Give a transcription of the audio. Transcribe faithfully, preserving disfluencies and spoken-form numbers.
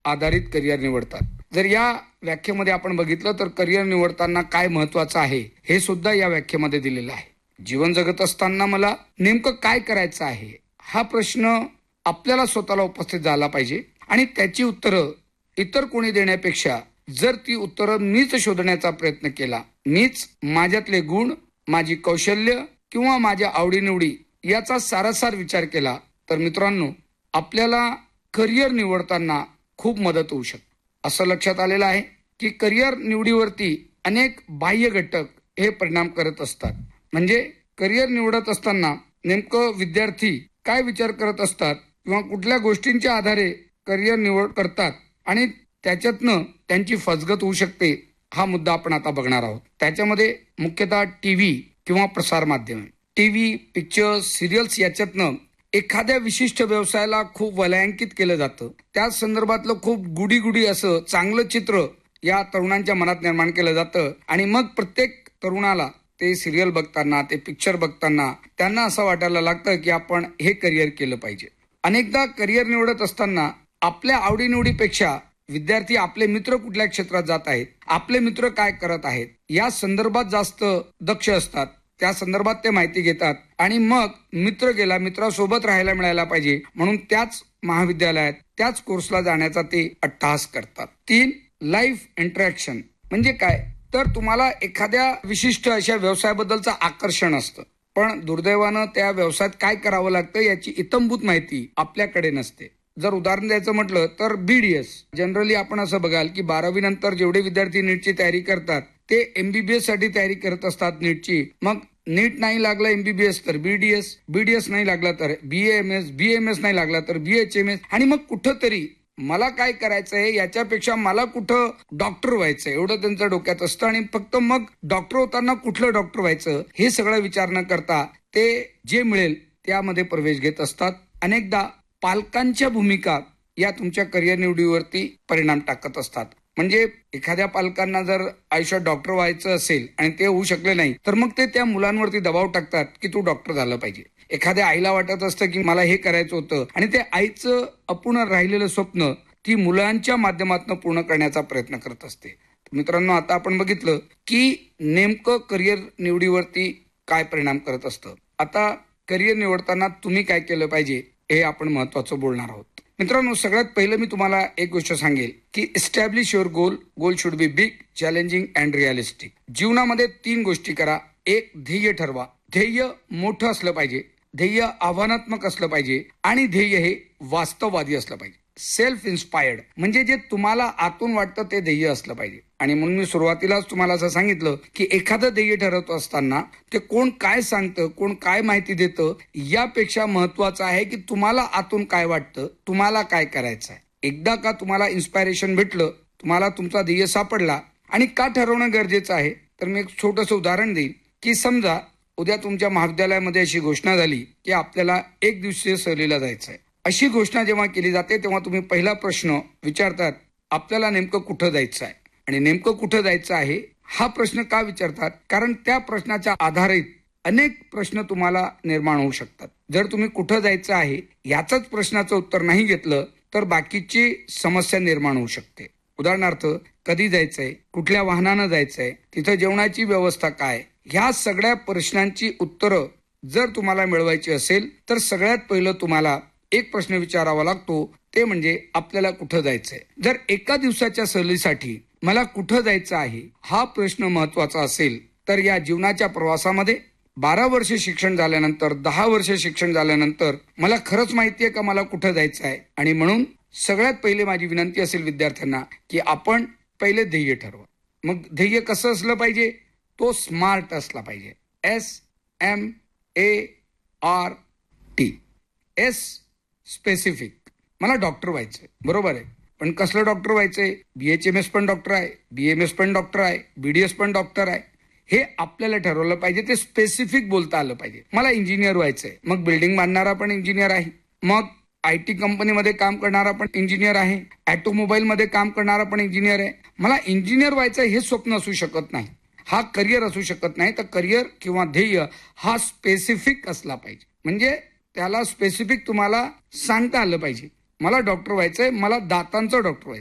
आधारित करिअर निवडतात. जर या व्याख्येमध्ये आपण बघितलं तर करिअर निवडताना काय महत्वाचं आहे हे सुद्धा या व्याख्येमध्ये दिलेलं आहे. जीवन जगत असताना मला नेमकं काय करायचं आहे हा प्रश्न आपल्याला स्वतःला उपस्थित झाला पाहिजे आणि त्याची उत्तरं इतर कोणी देण्यापेक्षा जर ती उत्तरं मीच शोधण्याचा प्रयत्न केला, मीच माझ्यातले गुण, माझी कौशल्य किंवा माझ्या आवडीनिवडी याचा सारासार विचार केला तर मित्रांनो आपल्याला करिअर निवडताना खूप मदत होऊ शकते. असं लक्षात आलेलं आहे की करिअर निवडीवरती अनेक बाह्य घटक हे परिणाम करत असतात. म्हणजे करिअर निवडत असताना नेमकं विद्यार्थी काय विचार करत असतात किंवा कुठल्या गोष्टींच्या आधारे करिअर निवड करतात आणि त्याच्यातनं त्यांची फसगत होऊ शकते हा मुद्दा आपण आता बघणार आहोत. त्याच्यामध्ये मुख्यतः टीव्ही किंवा प्रसार माध्यम, टीव्ही, पिक्चर्स, सिरियल्स याच्यातनं एखाद्या विशिष्ट व्यवसायाला खूप वलयांकित केलं जातं. त्या संदर्भातलं खूप गुडी गुडी असं चांगलं चित्र या तरुणांच्या मनात निर्माण केलं जातं आणि मग प्रत्येक तरुणाला ते सिरियल बघताना, ते पिक्चर बघताना त्यांना असं वाटायला लागतं की आपण हे करिअर केलं पाहिजे. अनेकदा करिअर निवडत असताना आपल्या आवडीनिवडीपेक्षा विद्यार्थी आपले मित्र कुठल्या क्षेत्रात जात आहेत, आपले मित्र काय करत आहेत या संदर्भात जास्त दक्ष असतात. त्या संदर्भात ते माहिती घेतात आणि मग मित्र गेला, मित्रासोबत राहायला मिळायला पाहिजे म्हणून त्याच महाविद्यालयात त्याच कोर्सला जाण्याचा ते अट्टहास करतात. तीन, लाईफ इंटरॅक्शन म्हणजे काय तर तुम्हाला एखाद्या विशिष्ट अशा व्यवसायाबद्दलचं आकर्षण असतं, पण दुर्दैवानं त्या व्यवसायात काय करावं लागतं याची इत्थंभूत माहिती आपल्याकडे नसते. जर उदाहरण द्यायचं म्हटलं तर बीडीएस, जनरली आपण असं बघाल की बारावी नंतर जेवढे विद्यार्थी नीटची तयारी करतात ते एमबीबीएस साठी तयारी करत असतात नीटची. मग नीट नाही लागला एमबीबीएस तर बीडीएस, बीडीएस नाही लागला तर बीएएमएस, बीएमएस नाही लागला तर बीएचएमएस आणि मग कुठंतरी मला काय करायचंय याच्यापेक्षा मला कुठं डॉक्टर व्हायचंय एवढं त्यांच्या डोक्यात असतं आणि फक्त मग डॉक्टर होताना कुठलं डॉक्टर व्हायचं हे सगळं विचार न करता ते जे मिळेल त्यामध्ये प्रवेश घेत असतात. अनेकदा पालकांच्या भूमिका या तुमच्या करिअर निवडीवरती परिणाम टाकत असतात. म्हणजे एखाद्या पालकांना जर आयुष्यात डॉक्टर व्हायचं असेल आणि ते होऊ शकले नाही तर मग ते त्या मुलांवरती दबाव टाकतात की तू डॉक्टर झालं पाहिजे. एखाद्या आईला वाटत असतं की मला हे करायचं होतं आणि ते आईचं अपूर्ण राहिलेलं स्वप्न ती मुलांच्या माध्यमातून पूर्ण करण्याचा प्रयत्न करत असते. मित्रांनो आता आपण बघितलं की नेमकं करिअर निवडीवरती काय परिणाम करत असतं. आता करिअर निवडताना तुम्ही काय केलं पाहिजे हे आपण महत्वाचं बोलणार आहोत. मित्रांनो सगळ्यात पहिलं मी तुम्हाला एक गोष्ट सांगेल की establish your goal. Goal should be big, challenging and realistic. जीवनामध्ये तीन गोष्टी करा. एक, ध्येय ठरवा. ध्येय मोठं असलं पाहिजे, ध्येय आव्हानात्मक असलं पाहिजे आणि ध्येय हे वास्तववादी असलं पाहिजे. सेल्फ इन्स्पायर्ड म्हणजे जे तुम्हाला आतून वाटतं ते ध्येय असलं पाहिजे. आणि म्हणून मी सुरुवातीलाच तुम्हाला असं सांगितलं की एखादं ध्येय ठरवत असताना ते कोण काय सांगतं, कोण काय माहिती देतं यापेक्षा महत्वाचं आहे की तुम्हाला आतून काय वाटतं, तुम्हाला काय करायचं आहे. एकदा का तुम्हाला इन्स्पायरेशन भेटलं, तुम्हाला तुमचा ध्येय सापडला आणि का ठरवणं गरजेचं आहे तर मी एक छोटंसं उदाहरण देईन की समजा उद्या तुमच्या महाविद्यालयामध्ये अशी घोषणा झाली की आपल्याला एक दिवसीय सहलीला जायचं आहे. अशी घोषणा जेव्हा केली जाते तेव्हा तुम्ही पहिला प्रश्न विचारतात आपल्याला नेमकं कुठं जायचं आहे. आणि नेमकं कुठं जायचं आहे हा प्रश्न का विचारतात कारण त्या प्रश्नाच्या आधारित अनेक प्रश्न तुम्हाला निर्माण होऊ शकतात. जर तुम्ही कुठं जायचं आहे याचाच प्रश्नाचं उत्तर नाही घेतलं तर बाकीची समस्या निर्माण होऊ शकते. उदाहरणार्थ कधी जायचंय, कुठल्या वाहनानं जायचंय, तिथं जेवणाची व्यवस्था काय, ह्या सगळ्या प्रश्नांची उत्तरं जर तुम्हाला मिळवायची असेल तर सगळ्यात पहिलं तुम्हाला एक प्रश्न विचारावा लागतो ते म्हणजे आपल्याला कुठं जायचंय. जर एका दिवसाच्या सहलीसाठी मला कुठं जायचं आहे हा प्रश्न महत्वाचा असेल तर या जीवनाच्या प्रवासामध्ये बारा वर्ष शिक्षण झाल्यानंतर, दहा वर्ष शिक्षण झाल्यानंतर मला खरंच माहितीये का मला कुठं जायचं आहे. आणि म्हणून सगळ्यात पहिले माझी विनंती असेल विद्यार्थ्यांना की आपण पहिले ध्येय ठरवा. मग ध्येय कसं असलं पाहिजे, तो स्मार्ट असला पाहिजे. S M A R T. S specific. मला डॉक्टर व्हायचंय, बरोबर आहे, पण कसलं डॉक्टर व्हायचंय. बीएचएमएस पण डॉक्टर आहे, बीएमएस पण डॉक्टर आहे, बीडीएस पण डॉक्टर आहे. हे आपल्याला ठरवलं पाहिजे, ते स्पेसिफिक बोलता आलं पाहिजे. मला इंजिनियर व्हायचंय, मग बिल्डिंग बांधणारा पण इंजिनियर आहे, मग आयटी कंपनीमध्ये काम करणारा पण इंजिनियर आहे, ऑटोमोबाईल मध्ये काम करणारा पण इंजिनियर आहे. मला इंजिनियर व्हायचं हे स्वप्न असू शकत नाही, हा करिअर असू शकत नाही. तर करिअर किंवा ध्येय हा स्पेसिफिक असला पाहिजे. म्हणजे त्याला स्पेसिफिक तुम्हाला सांगता आलं पाहिजे. मला डॉक्टर व्हायचंय, मला दातांचं डॉक्टर व्हायचं.